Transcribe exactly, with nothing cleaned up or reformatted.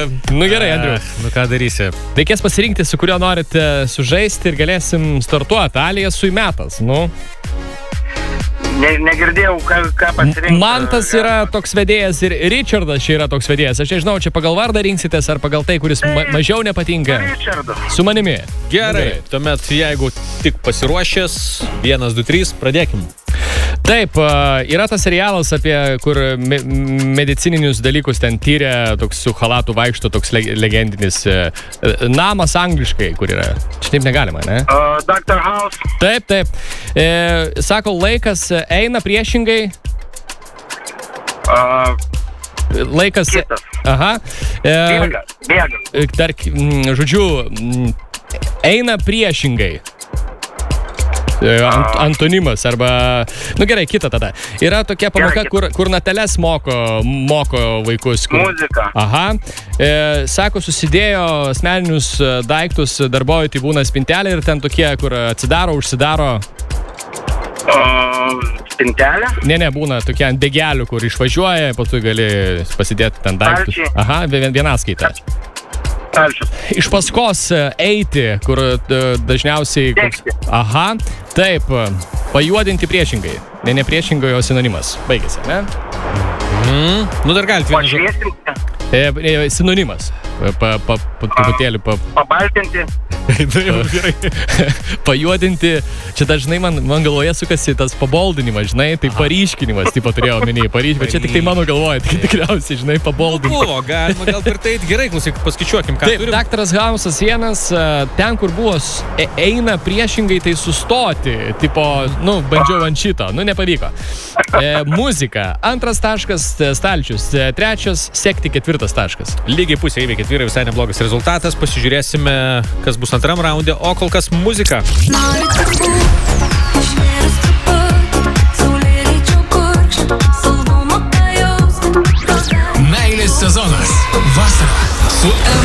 nu gerai, Andriu. Nu ką darysi? Reikės pasirinkti, su kuriuo norite sužaisti ir galėsim startuoti. Alijas su įmetas, nu. Ne, negirdėjau, ką, ką pasirinkti. Mantas yra toks vedėjas ir Richardas čia yra toks vedėjas. Aš nežinau, čia pagal vardą rinksitės ar pagal tai, kuris ma mažiau nepatinka. Richardu. Su manimi. Gerai. Gerai. Tuomet, jeigu tik pasiruošęs, vienas, du, trys, pradėkim. Taip, yra tas serialas, apie kur me medicininius dalykus ten tyrė, toks su chalatu vaikšto, toks le legendinis namas angliškai, kur yra. Čia taip negalima, ne? Uh, Doctor House. Taip, taip. E, sako, laikas eina priešingai. Uh, laikas... Kitas. Aha. E, bėga, bėga. Tark, žodžiu, eina priešingai. Ant, antonimas arba... Nu gerai, kita tada. Yra tokia pamoka, gerai, kur, kur Nateles moko, moko vaikus. Kur... Muzika. Aha. E, sako, susidėjo asmeninius daiktus darbovietėj būna spintelė ir ten tokie, kur atsidaro, užsidaro... Uh, spintelė? Ne, ne, būna tokie ant degelių, kur išvažiuoja, po to gali pasidėti ten daiktus. Palčiai. Aha, vienaskaita. Palčius. Iš paskos eiti, kur dažniausiai... Teksti. Aha, taip, pajuodinti priešingai. Ne, ne priešingai, o sinonimas. Baigėsi, ne? Mm. Nu dar galite vieną žodį. Pašviesinti. E, e, sinonimas. Pa, pa, pa, truputėlį pa... Pabaltinti. Pajuodinti. Čia dažnai man, man galvoje sukasi tas paboldinimas, žinai, tai aha, paryškinimas, taip pat turėjau minėjai, paryškinimas, bet čia tik tai mano galvoje, tai tikriausiai, žinai, paboldinti. Buvo, galima gal per tai gerai, klausyk, paskaičiuokim, ką taip, turim. daktaras Hausas vienas, ten, kur buvo e, eina priešingai, tai sustoti, tipo, nu, bandžiau ant šito, nu, nepavyko. E, muzika, antras taškas, stalčius, trečias, sekti, ketvirtas taškas. Lygiai pusė įveikė, vyrai visai neblogas rezultatas, pasižiūrėsime, kas bus antram raunde, o kol kas muzika. Meilės sezonas. Vasara su